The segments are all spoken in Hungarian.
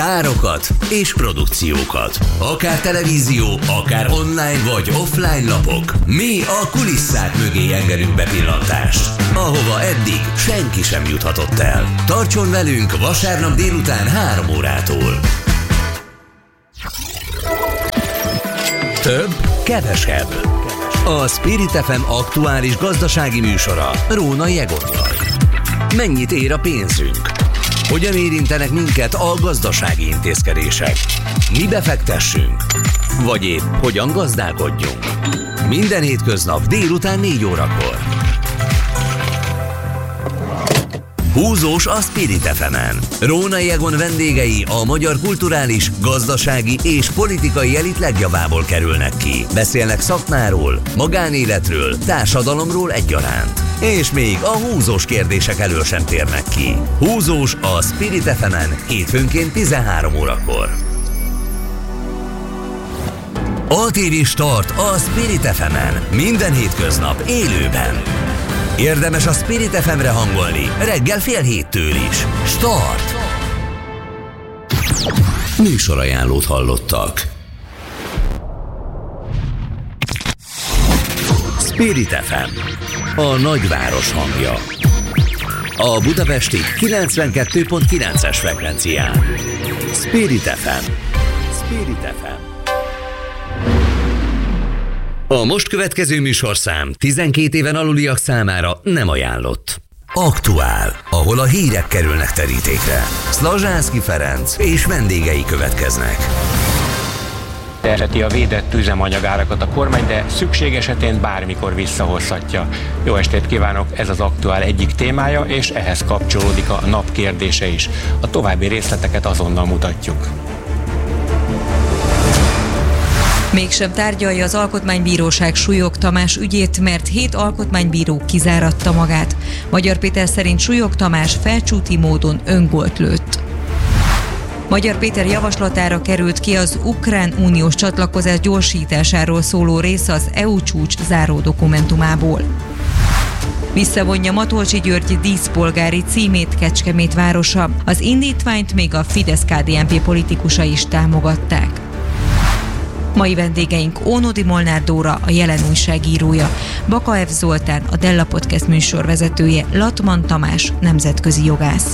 árakat és produkciókat. Akár televízió, akár online vagy offline lapok. Mi a kulisszák mögé engedünk bepillantást, ahova eddig senki sem juthatott el. Tartson velünk vasárnap délután 3 órától. Több, kevesebb. A Spirit FM aktuális gazdasági műsora Rónai Egonnal. Mennyit ér a pénzünk? Hogyan érintenek minket a gazdasági intézkedések? Mi befektessünk? Vagy épp hogyan gazdálkodjunk? Minden hétköznap délután 4 órakor. Húzós a Spirit FM-en. Rónai Egon vendégei a magyar kulturális, gazdasági és politikai elit legjavából kerülnek ki. Beszélnek szakmáról, magánéletről, társadalomról egyaránt. És még a húzós kérdések elől sem térnek ki. Húzós a Spirit FM-en hétfőnként 13 órakor. ATV Start a Spirit FM-en minden hétköznap élőben. Érdemes a Spirit FM-re hangolni, reggel 6:30 is. Start! Műsorajánlót hallottak. Spirit FM, a nagyváros hangja. A budapesti 92.9-es frekvencián. Spirit FM. Spirit FM. A most következő műsorszám 12 éven aluliak számára nem ajánlott. Aktuál, ahol a hírek kerülnek terítékre. Szlazsánszky Ferenc és vendégei következnek. Terheti a védett üzemanyagárakat a kormány, de szükség esetén bármikor visszahozhatja. Jó estét kívánok, ez az Aktuál egyik témája, és ehhez kapcsolódik a nap kérdése is. A további részleteket azonnal mutatjuk. Mégsem tárgyalja az Alkotmánybíróság Súlyog Tamás ügyét, mert 7 alkotmánybíró kizáratta magát. Magyar Péter szerint Súlyog Tamás felcsúti módon öngolt lőtt. Magyar Péter javaslatára került ki az ukrán uniós csatlakozás gyorsításáról szóló rész az EU csúcs záró dokumentumából. Visszavonja Matolcsy György díszpolgári címét Kecskemét városa. Az indítványt még a Fidesz-KDNP politikusai is támogatták. Mai vendégeink Ónodi Molnár Dóra, a Jelen újságírója, Baka F. Zoltán, a Della Podcast műsorvezetője, Latman Tamás, nemzetközi jogász.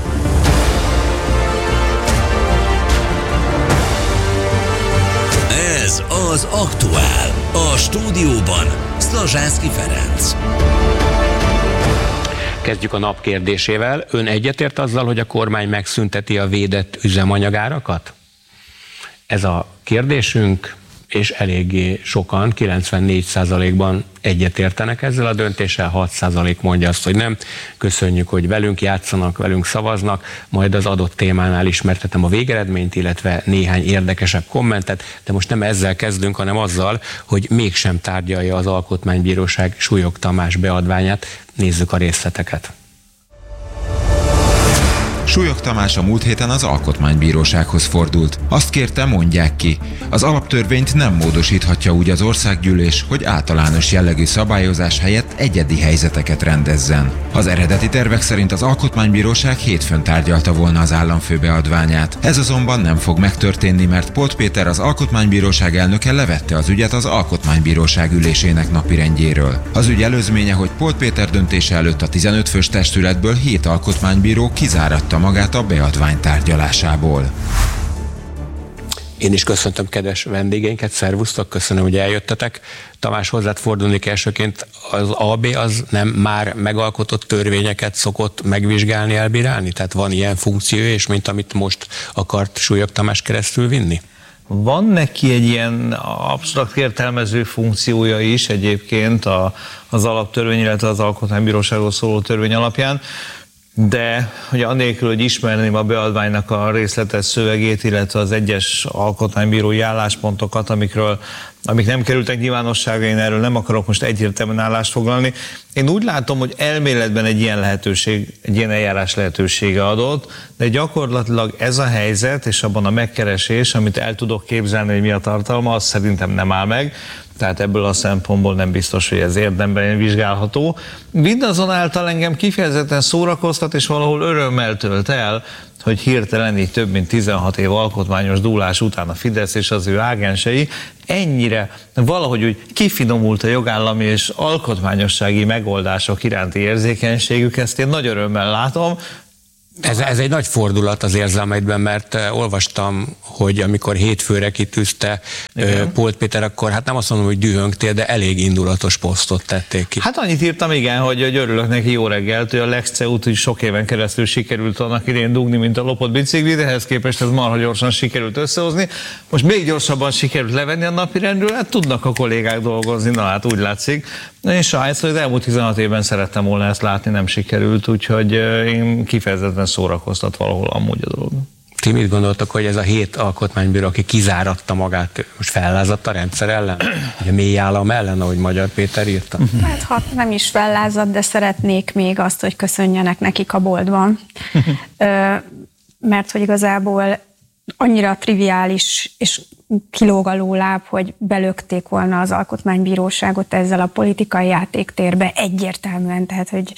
Ez az Aktuál. A stúdióban Szlazsánszky Ferenc. Kezdjük a nap kérdésével. Ön egyetért azzal, hogy a kormány megszünteti a védett üzemanyagárakat? Ez a kérdésünk, és eléggé sokan, 94%-ban egyetértenek ezzel a döntéssel, 6% mondja azt, hogy nem. Köszönjük, hogy velünk játszanak, velünk szavaznak, majd az adott témánál ismertetem a végeredményt, illetve néhány érdekesebb kommentet, de most nem ezzel kezdünk, hanem azzal, hogy mégsem tárgyalja az Alkotmánybíróság Súlyog Tamás beadványát. Nézzük a részleteket. Súlyog Tamás a múlt héten az Alkotmánybírósághoz fordult. Azt kérte, mondják ki. Az alaptörvényt nem módosíthatja úgy az országgyűlés, hogy általános jellegű szabályozás helyett egyedi helyzeteket rendezzen. Az eredeti tervek szerint az Alkotmánybíróság hétfőn tárgyalta volna az államfő beadványát. Ez azonban nem fog megtörténni, mert Polt Péter, az Alkotmánybíróság elnöke levette az ügyet az Alkotmánybíróság ülésének napirendjéről. Az ügy előzménye, hogy Polt Péter döntése előtt a 15 fős testületből 7 alkotmánybíró kizáratta magát a beadvány tárgyalásából. Én is köszöntöm kedves vendégeinket, szervusztok, köszönöm, hogy eljöttetek. Tamás, hozzád fordulnék elsőként, az AB az nem már megalkotott törvényeket szokott megvizsgálni, elbírálni? Tehát van ilyen funkciója, és mint amit most akart Súlyog Tamás keresztül vinni? Van neki egy ilyen absztrakt értelmező funkciója is egyébként az alaptörvény, illetve az Alkotmánybíróságról szóló törvény alapján, de hogy anélkül, hogy ismerném a beadványnak a részletes szövegét, illetve az egyes alkotmánybírói álláspontokat, amik nem kerültek nyilvánosságra, én erről nem akarok most egyértelműen állást foglalni. Én úgy látom, hogy elméletben egy ilyen eljárás lehetősége adott, de gyakorlatilag ez a helyzet, és abban a megkeresés, amit el tudok képzelni, hogy mi a tartalma, az szerintem nem áll meg. Tehát ebből a szempontból nem biztos, hogy ez érdemben vizsgálható. Mindazonáltal engem kifejezetten szórakoztat, és valahol örömmel tölt el hogy hirtelen így több mint 16 év alkotmányos dúlás után a Fidesz és az ő ágensei ennyire valahogy úgy kifinomult a jogállami és alkotmányossági megoldások iránti érzékenységük, ezt én nagy örömmel látom. Ez egy nagy fordulat az érzelmeidben, mert olvastam, hogy amikor hétfőre kitűzte Polt Péter, akkor hát nem azt mondom, hogy dühöngtél, de elég indulatos posztot tették ki. Hát annyit írtam, igen, hogy örülök neki, jó reggelt, hogy a Lexceut úgy sok éven keresztül sikerült annak idén dugni, mint a lopott bicikli, de ehhez képest ez marha gyorsan sikerült összehozni. Most még gyorsabban sikerült levenni a napirendről, hát tudnak a kollégák dolgozni, na hát úgy látszik. Én sajnos, hogy az elmúlt 16 évben szerettem volna ezt látni, nem sikerült, úgyhogy én kifejezetten szórakoztat valahol amúgy a dolog. Ti mit gondoltak, hogy ez a 7 alkotmánybíró, aki kizáratta magát, most fellázadt a rendszer ellen? Ugye mély állam ellen, ahogy Magyar Péter írta? Hát ha nem is fellázadt, de szeretnék még azt, hogy köszönjenek nekik a boltban. Mert hogy igazából annyira triviális és kilóg a lóláb, hogy belökték volna az alkotmánybíróságot ezzel a politikai játéktérbe egyértelműen, tehát hogy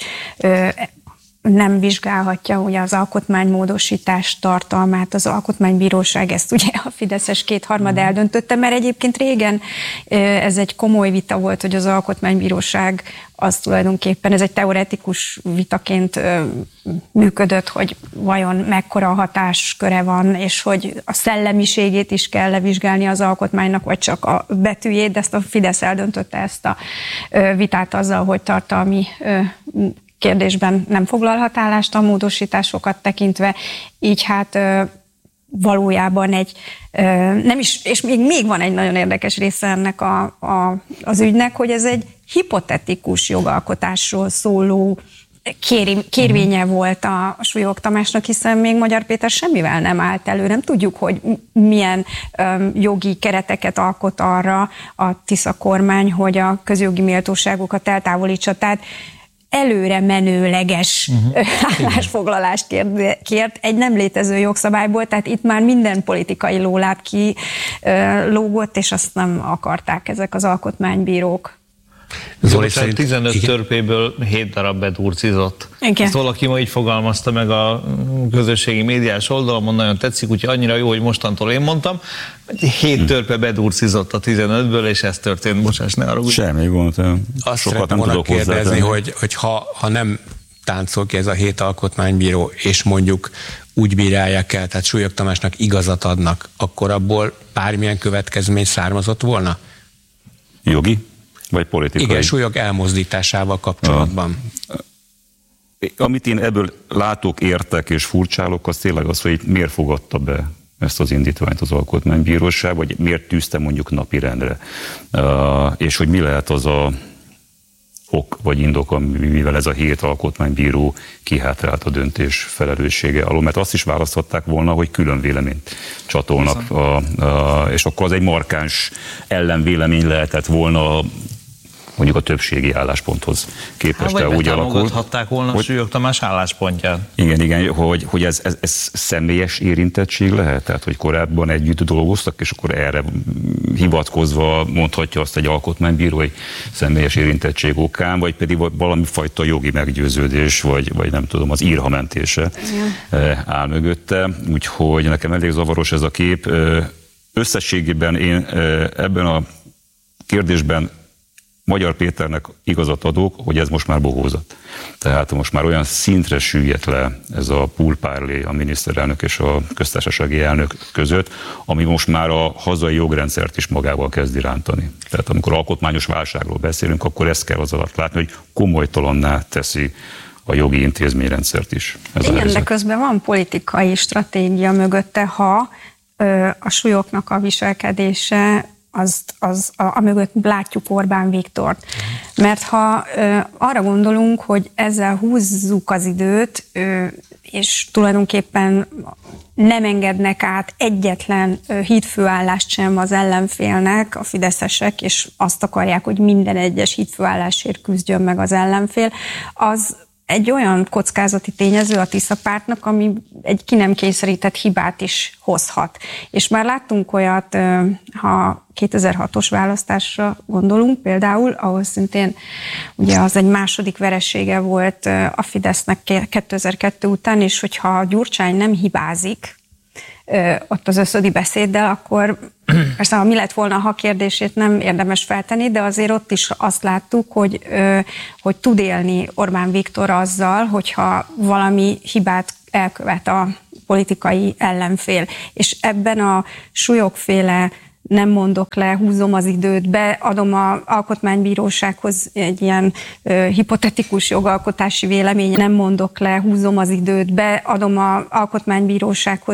nem vizsgálhatja ugye az alkotmánymódosítás tartalmát, az alkotmánybíróság ezt ugye a fideszes kétharmad eldöntötte, mert egyébként régen ez egy komoly vita volt, hogy az alkotmánybíróság az tulajdonképpen, ez egy teoretikus vitaként működött, hogy vajon mekkora hatásköre van, és hogy a szellemiségét is kell levizsgálni az alkotmánynak, vagy csak a betűjét, de ezt a Fidesz eldöntötte ezt a vitát azzal, hogy tartalmi kérdésben nem foglalhat állást a módosításokat tekintve, így hát valójában egy, nem is, és még van egy nagyon érdekes része ennek az ügynek, hogy ez egy hipotetikus jogalkotásról szóló kérvénye volt a Súlyog Tamásnak, hiszen még Magyar Péter semmivel nem állt elő. Nem tudjuk, hogy milyen jogi kereteket alkot arra a Tisza kormány, hogy a közjogi méltóságokat eltávolítsa. Tehát előre menőleges állásfoglalást kért egy nem létező jogszabályból, tehát itt már minden politikai lóláb kilógott, és azt nem akarták ezek az alkotmánybírók. Zoli szerint 15 törpéből 7 darab bedurcizott. Ezt valaki ma így fogalmazta meg a közösségi médiás oldalon, nagyon tetszik, úgyhogy annyira jó, hogy mostantól én mondtam. 7 törpe bedurcizott a 15-ből, és ez történt, bocsáss, ne arra. Semmi gond. Azt szeretném volna kérdezni, hogy ha nem táncol ki ez a 7 alkotmánybíró, és mondjuk úgy bírálják el, tehát Súlyog Tamásnak igazat adnak, akkor abból bármilyen következmény származott volna? Jogi? Vagy politikai? Igen, Súlyog elmozdításával kapcsolatban. Amit én ebből látok, értek és furcsálok, az tényleg az, hogy miért fogadta be ezt az indítványt az Alkotmánybíróság, vagy miért tűzte mondjuk napirendre. És hogy mi lehet az a ok vagy indok, mivel ez a 7 alkotmánybíró kihátrált a döntés felelőssége alól, mert azt is választhatták volna, hogy külön véleményt csatolnak, és akkor az egy markáns ellenvélemény lehetett volna mondjuk a többségi állásponthoz képest. Vagy úgy támogathatták volna a Súlyog Tamás álláspontját. Igen, hogy ez személyes érintettség lehet? Tehát, hogy korábban együtt dolgoztak, és akkor erre hivatkozva mondhatja azt egy alkotmánybíró, hogy személyes érintettség okán, vagy pedig valami fajta jogi meggyőződés, vagy nem tudom, az írhamentése áll mögötte. Úgyhogy nekem elég zavaros ez a kép. Összességében én ebben a kérdésben Magyar Péternek igazat adok, hogy ez most már bohózat. Tehát most már olyan szintre süllyedt le ez a poolpárlé a miniszterelnök és a köztársasági elnök között, ami most már a hazai jogrendszert is magával kezdi rántani. Tehát amikor alkotmányos válságról beszélünk, akkor ezt kell az alatt látni, hogy komolytalanná teszi a jogi intézményrendszert is. Igen, de közben van politikai stratégia mögötte, ha a Súlyognak a viselkedése amögött látjuk Orbán Viktort. Mert ha arra gondolunk, hogy ezzel húzzuk az időt, és tulajdonképpen nem engednek át egyetlen hídfőállást sem az ellenfélnek, a fideszesek, és azt akarják, hogy minden egyes hídfőállásért küzdjön meg az ellenfél, az egy olyan kockázati tényező a Tisza pártnak, ami egy ki nem kényszerített hibát is hozhat. És már láttunk olyat, ha 2006-os választásra gondolunk például, ahol szintén ugye az egy második veresége volt a Fidesznek 2002 után, és hogyha Gyurcsány nem hibázik ott az összödi beszéddel, akkor persze, ha mi lett volna, ha kérdését nem érdemes feltenni, de azért ott is azt láttuk, hogy tud élni Orbán Viktor azzal, hogyha valami hibát elkövet a politikai ellenfél. És ebben a Súlyog-féle nem mondok le, húzom az időt, beadom az alkotmánybírósághoz egy ilyen hipotetikus jogalkotási vélemény, nem mondok le, húzom az időt, beadom az alkotmánybírósághoz